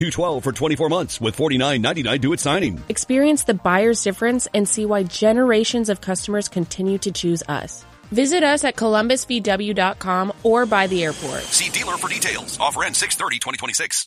$212 for 24 months with $49.99 due at signing. Experience the buyer's difference and see why generations of customers continue to choose us. Visit us at columbusvw.com or by the airport. See dealer for details. Offer ends 6/30/2026.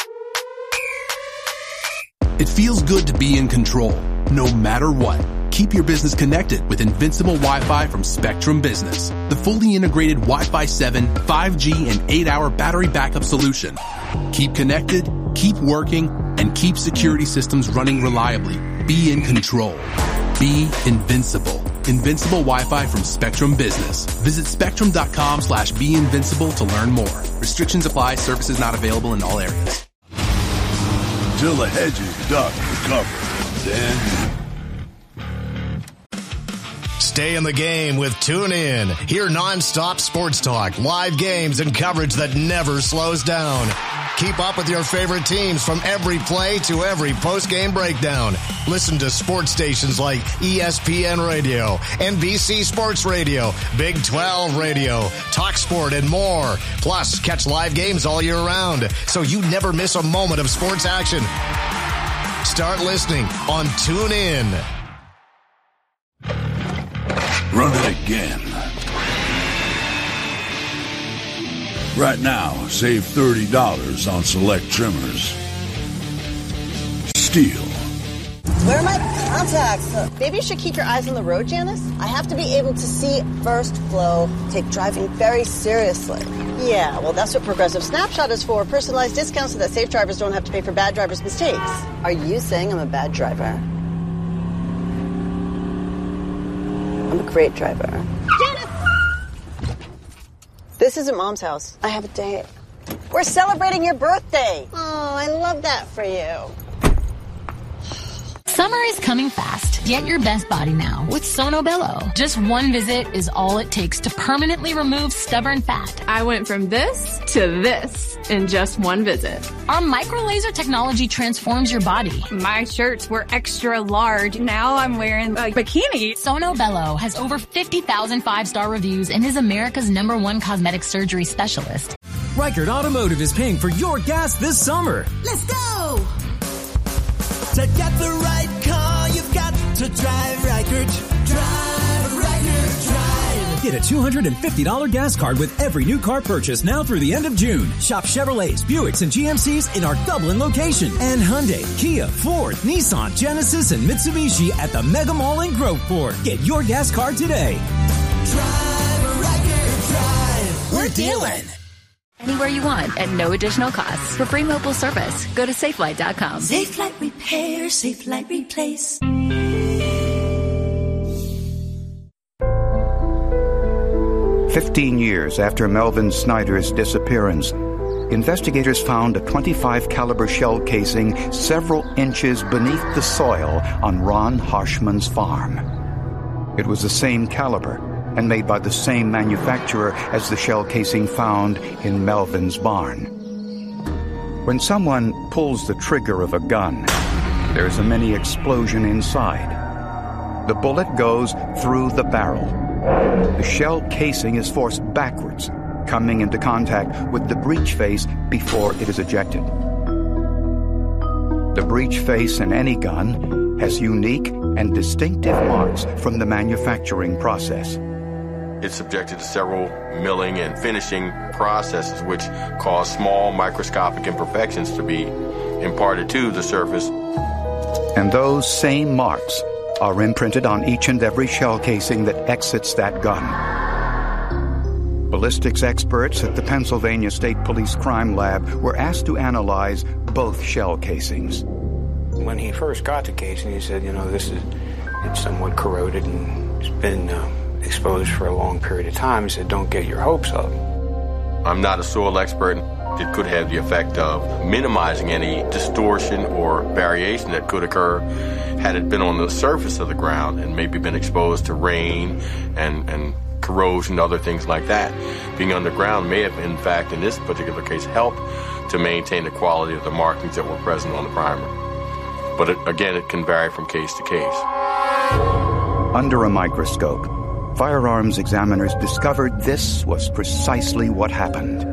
It feels good to be in control, no matter what. Keep your business connected with Invincible Wi-Fi from Spectrum Business, the fully integrated Wi-Fi 7, 5G, and 8-hour battery backup solution. Keep connected, keep working, and keep security systems running reliably. Be in control. Be invincible. Invincible Wi-Fi from Spectrum Business. Visit spectrum.com/beinvincible to learn more. Restrictions apply. Services not available in all areas. Till the hedges duck for cover. Then stay in the game with TuneIn. Hear nonstop sports talk, live games, and coverage that never slows down. Keep up with your favorite teams from every play to every post-game breakdown. Listen to sports stations like ESPN Radio, NBC Sports Radio, Big 12 Radio, TalkSport, and more. Plus, catch live games all year round, so you never miss a moment of sports action. Start listening on TuneIn. run it again. Right now, save $30 on select trimmers. Steel. Where are my contacts? Maybe you should keep your eyes on the road, Janice. I have to be able to see first flow, take driving very seriously. Yeah, well, that's what Progressive Snapshot is for. Personalized discounts so that safe drivers don't have to pay for bad drivers' mistakes. Are you saying I'm a bad driver? I'm a great driver. Janice! This isn't Mom's house. I have a date. We're celebrating your birthday. Oh, I love that for you. Summer is coming fast. Get your best body now with Sono Bello. Just one visit is all it takes to permanently remove stubborn fat. I went from this to this in just one visit. Our micro laser technology transforms your body. My shirts were extra large. Now I'm wearing a bikini. Sono Bello has over 50,000 five-star reviews and is America's #1 cosmetic surgery specialist. Reichert Automotive is paying for your gas this summer. Let's go! To get the right car, you've got to drive Reichert. Drive Reichert, drive. Get a $250 gas card with every new car purchase now through the end of June. Shop Chevrolets, Buicks, and GMCs in our Dublin location. And Hyundai, Kia, Ford, Nissan, Genesis, and Mitsubishi at the Mega Mall in Groveport. Get your gas card today. Drive Reichert, drive. We're dealing. Anywhere you want at no additional cost. For free mobile service, go to safelight.com. Safelite Repair, Safelite Replace. "15 years after Melvin Snyder's disappearance, investigators found a .25 caliber shell casing several inches beneath the soil on Ron Harshman's farm. It was the same caliber and made by the same manufacturer as the shell casing found in Melvin's barn. When someone pulls the trigger of a gun, there's a mini explosion inside. The bullet goes through the barrel. The shell casing is forced backwards, coming into contact with the breech face before it is ejected. The breech face in any gun has unique and distinctive marks from the manufacturing process. It's subjected to several milling and finishing processes which cause small microscopic imperfections to be imparted to the surface. And those same marks are imprinted on each and every shell casing that exits that gun. Ballistics experts at the Pennsylvania State Police Crime Lab were asked to analyze both shell casings. When he first got the casing, he said, it's somewhat corroded and it's been exposed for a long period of time. He said, don't get your hopes up. I'm not a soil expert. It could have the effect of minimizing any distortion or variation that could occur had it been on the surface of the ground and maybe been exposed to rain and corrosion, other things like that. Being underground may have, in fact, in this particular case, helped to maintain the quality of the markings that were present on the primer. But it can vary from case to case. Under a microscope, firearms examiners discovered this was precisely what happened.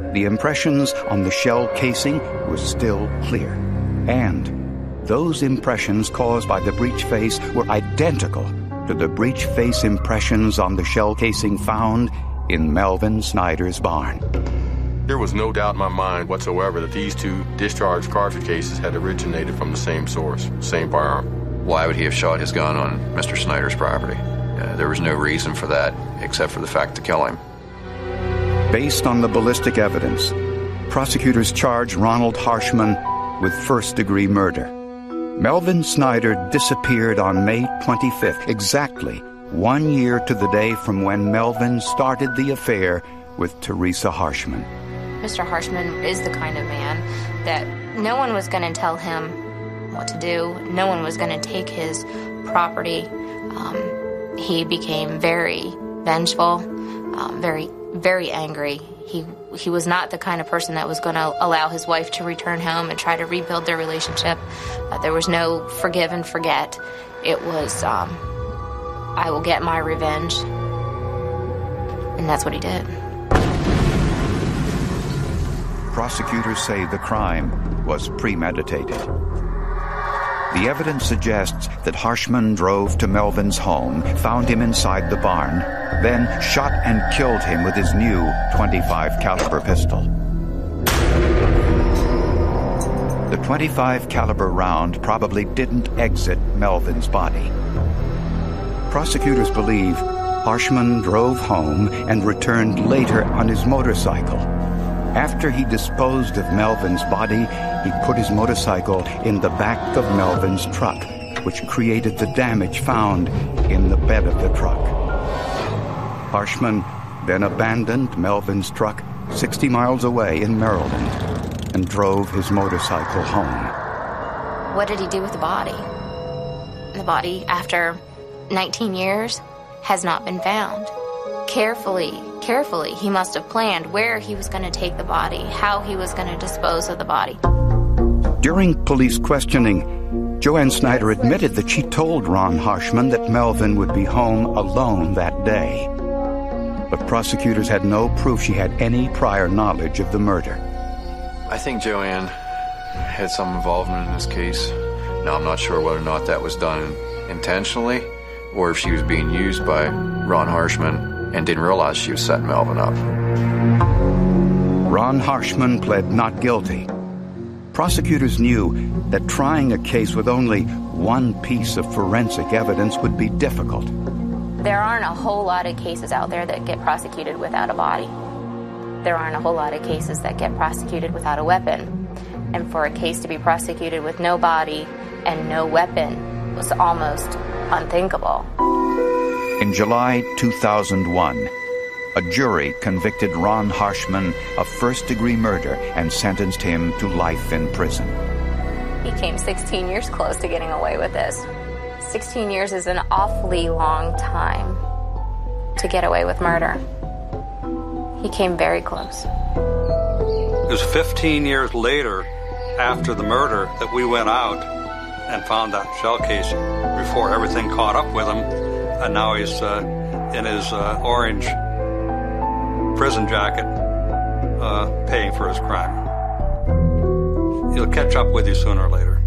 the impressions on the shell casing were still clear. And those impressions caused by the breech face were identical to the breech face impressions on the shell casing found in Melvin Snyder's barn. There was no doubt in my mind whatsoever that these two discharged cartridge cases had originated from the same source, same firearm. Why would he have shot his gun on Mr. Snyder's property? There was no reason for that except for the fact to kill him. Based on the ballistic evidence, prosecutors charged Ronald Harshman with first-degree murder. Melvin Snyder disappeared on May 25th, exactly 1 year to the day from when Melvin started the affair with Teresa Harshman. Mr. Harshman is the kind of man that no one was going to tell him what to do. No one was going to take his property. He became very vengeful, very angry. He was not the kind of person that was going to allow his wife to return home and try to rebuild their relationship. There was no forgive and forget. It was, I will get my revenge. And that's what he did. Prosecutors say the crime was premeditated. The evidence suggests that Harshman drove to Melvin's home, found him inside the barn, then shot and killed him with his new .25 caliber pistol. The .25 caliber round probably didn't exit Melvin's body. Prosecutors believe Harshman drove home and returned later on his motorcycle. After he disposed of Melvin's body, he put his motorcycle in the back of Melvin's truck, which created the damage found in the bed of the truck. Harshman then abandoned Melvin's truck 60 miles away in Maryland and drove his motorcycle home. What did he do with the body? The body, after 19 years, has not been found. Carefully, he must have planned where he was going to take the body, how he was going to dispose of the body. During police questioning, Joanne Snyder admitted that she told Ron Harshman that Melvin would be home alone that day. But prosecutors had no proof she had any prior knowledge of the murder. I think Joanne had some involvement in this case. Now, I'm not sure whether or not that was done intentionally or if she was being used by Ron Harshman and didn't realize she was setting Melvin up. Ron Harshman pled not guilty. Prosecutors knew that trying a case with only one piece of forensic evidence would be difficult. There aren't a whole lot of cases out there that get prosecuted without a body. There aren't a whole lot of cases that get prosecuted without a weapon. And for a case to be prosecuted with no body and no weapon was almost unthinkable. In July 2001, a jury convicted Ron Harshman of first-degree murder and sentenced him to life in prison. He came 16 years close to getting away with this. 16 years is an awfully long time to get away with murder. He came very close. It was 15 years later, after the murder, that we went out and found that shell casing before everything caught up with him, and now he's in his orange prison jacket paying for his crime. He'll catch up with you sooner or later.